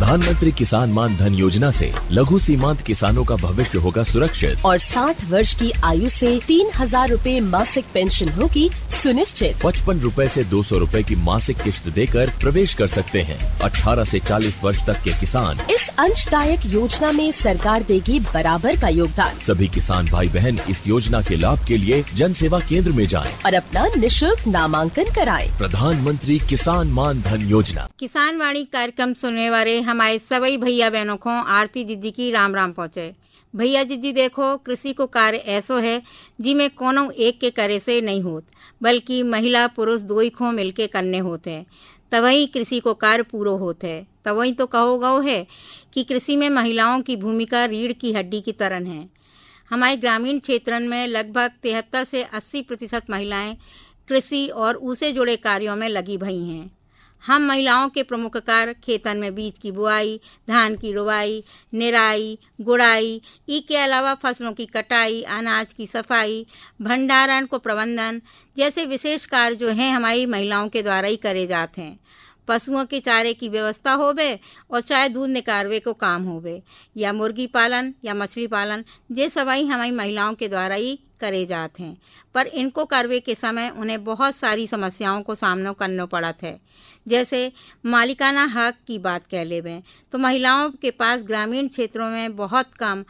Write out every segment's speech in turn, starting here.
प्रधानमंत्री किसान मान धन योजना से लघु सीमांत किसानों का भविष्य होगा सुरक्षित और 60 वर्ष की आयु से 3,000 रूपए मासिक पेंशन होगी सुनिश्चित। 55 रूपए से 200 रूपए की मासिक किश्त देकर प्रवेश कर सकते हैं। 18 से 40 वर्ष तक के किसान इस अंशदायक योजना में सरकार देगी बराबर का योगदान। सभी किसान भाई बहन इस योजना के लाभ के लिए जन सेवा केंद्र में जाएं और अपना निशुल्क नामांकन कराएं। प्रधानमंत्री किसान मान धन योजना। किसान वाणी कार्यक्रम सुनने वाले हमारे सभी भैया बहनों को आरती जीजी की राम राम पहुँचे। भैया जीजी देखो, कृषि को कार्य ऐसो है जिसमें कोनो एक के करे से नहीं होत, बल्कि महिला पुरुष दो ही को मिलके करने होते हैं, तभी कृषि को कार्य पूरा होते है। तभी तो कहो गो है कि कृषि में महिलाओं की भूमिका रीढ़ की हड्डी की तरह है। हमारे ग्रामीण क्षेत्र में लगभग 73 से 80% महिलाएं कृषि और उससे जुड़े कार्यों में लगी भई हैं। हम महिलाओं के प्रमुख कार्य खेतन में बीज की बुआई, धान की रुवाई, निराई, गुड़ाई, इसके अलावा फसलों की कटाई, अनाज की सफाई, भंडारण को प्रबंधन जैसे विशेष कार्य जो हैं हमारी महिलाओं के द्वारा ही करे जाते हैं। पशुओं के चारे की व्यवस्था होवे और चाहे दूध निकारवे को काम होवे या मुर्गी पालन या मछली पालन, ये सभी हमारी महिलाओं के द्वारा ही करे जाते हैं। पर इनको करवे के समय उन्हें बहुत सारी समस्याओं को सामना करना पड़ता है। जैसे मालिकाना हक की बात कह लेवें तो महिलाओं के पास ग्रामीण क्षेत्रों में बहुत कम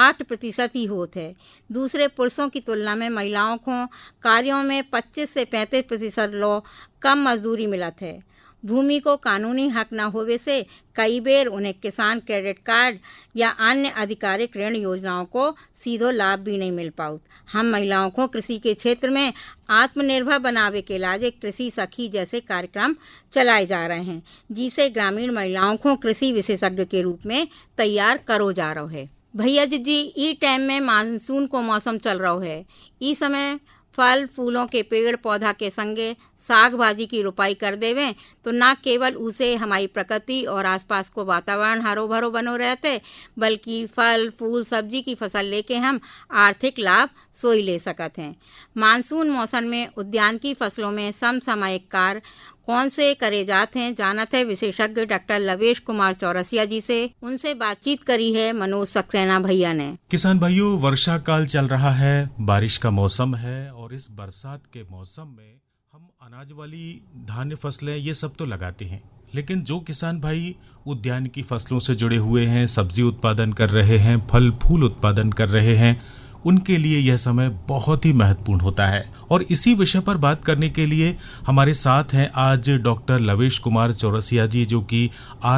8% ही होते है। दूसरे पुरुषों की तुलना में महिलाओं को कार्यों में 25 से 35% लो कम मजदूरी मिलत है। भूमि को कानूनी हक न होवे से कई बार उन्हें किसान क्रेडिट कार्ड या अन्य आधिकारिक ऋण योजनाओं को सीधो लाभ भी नहीं मिल पाउत। हम महिलाओं को कृषि के क्षेत्र में आत्मनिर्भर बनावे के लाजे कृषि सखी जैसे कार्यक्रम चलाए जा रहे हैं, जिसे ग्रामीण महिलाओं को कृषि विशेषज्ञ के रूप में तैयार करो जा रहा है। भैया जी, ई टाइम में मानसून को मौसम चल रहा है। इस समय फल फूलों के पेड़ पौधा के संगे साग भाजी की रुपाई कर देवें तो न केवल उसे हमारी प्रकृति और आसपास को वातावरण हरो भरो बनो रहते, बल्कि फल फूल सब्जी की फसल लेके हम आर्थिक लाभ सोई ले सकते हैं। मानसून मौसम में उद्यान की फसलों में समसामयिक कार्य कौन से करे जाते हैं जानते हैं विशेषज्ञ डॉक्टर लवेश कुमार चौरसिया जी से। उनसे बातचीत करी है मनोज सक्सेना भैया ने। किसान भाइयों, वर्षा काल चल रहा है, बारिश का मौसम है और इस बरसात के मौसम में हम अनाज वाली धान्य फसलें ये सब तो लगाते हैं, लेकिन जो किसान भाई उद्यान की फसलों से जुड़े हुए हैं, सब्जी उत्पादन कर रहे हैं, फल फूल उत्पादन कर रहे हैं, उनके लिए यह समय बहुत ही महत्वपूर्ण होता है। और इसी विषय पर बात करने के लिए हमारे साथ हैं आज डॉक्टर लवेश कुमार चौरसिया जी, जो कि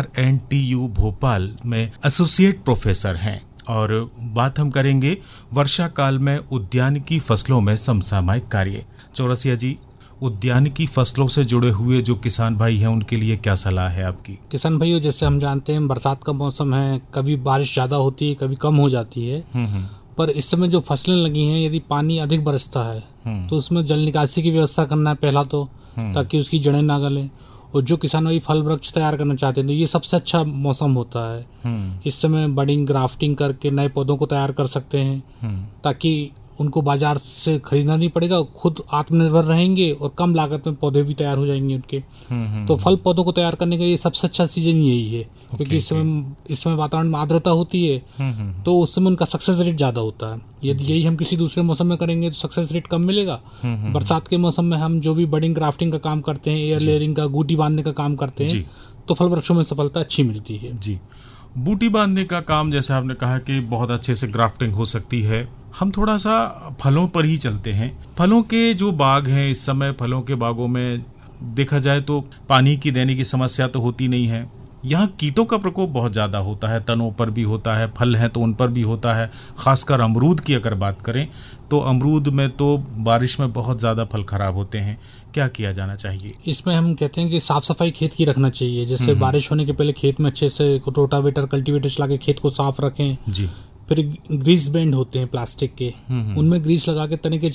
RNTU भोपाल में एसोसिएट प्रोफेसर हैं। और बात हम करेंगे वर्षा काल में उद्यान की फसलों में समसामयिक कार्य। चौरसिया जी, उद्यान की फसलों से जुड़े हुए जो किसान भाई हैं उनके लिए क्या सलाह है आपकी? किसान भाइयों, जैसे हम जानते हैं बरसात का मौसम है, कभी बारिश ज्यादा होती है, कभी कम हो जाती है। पर इस समय जो फसलें लगी हैं, यदि पानी अधिक बरसता है तो उसमें जल निकासी की व्यवस्था करना है पहला तो, ताकि उसकी जड़ें ना गलें। और जो किसान भाई फल वृक्ष तैयार करना चाहते हैं तो ये सबसे अच्छा मौसम होता है। इस समय बडिंग ग्राफ्टिंग करके नए पौधों को तैयार कर सकते हैं, ताकि उनको बाजार से खरीदना नहीं पड़ेगा, खुद आत्मनिर्भर रहेंगे और कम लागत में पौधे भी तैयार हो जाएंगे उनके। तो फल पौधों को तैयार करने का ये सबसे अच्छा सीजन यही है, क्योंकि इस समय वातावरण में आर्द्रता होती है, तो उस समय उनका सक्सेस रेट ज्यादा होता है। यदि यही हम किसी दूसरे मौसम में करेंगे तो सक्सेस रेट कम मिलेगा। बरसात के मौसम में हम जो भी बडिंग ग्राफ्टिंग का काम करते हैं, एयर लेयरिंग का, गूटी बांधने का काम करते हैं, तो फल वृक्षों में सफलता अच्छी मिलती है। जी, बूटी बांधने का काम, जैसे आपने कहा कि बहुत अच्छे से ग्राफ्टिंग हो सकती है। हम थोड़ा सा फलों पर ही चलते हैं। फलों के जो बाग हैं, इस समय फलों के बागों में देखा जाए तो पानी की देने की समस्या तो होती नहीं है। यहाँ कीटों का प्रकोप बहुत ज़्यादा होता है, तनों पर भी होता है, फल हैं तो उन पर भी होता है। खासकर अमरूद की अगर बात करें तो अमरूद में तो बारिश में बहुत ज़्यादा फल खराब होते हैं। क्या किया जाना चाहिए इसमें? हम कहते हैं कि साफ सफाई खेत की रखना चाहिए। जैसे बारिश होने के पहले खेत में अच्छे से रोटावेटर कल्टीवेटर चला के खेत को साफ रखें जी। फिर ग्रीस बैंड होते हैं प्लास्टिक के, उनमें ग्रीस लगा के तने के